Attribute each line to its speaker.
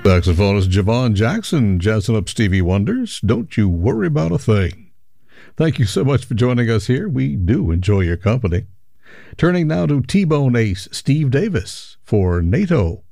Speaker 1: Saxophonist Javon Jackson jazzing up Stevie Wonder's Don't You Worry About a Thing. Thank you so much for joining us here. We do enjoy your company. Turning now to T-Bone ace Steve Davis for NATO.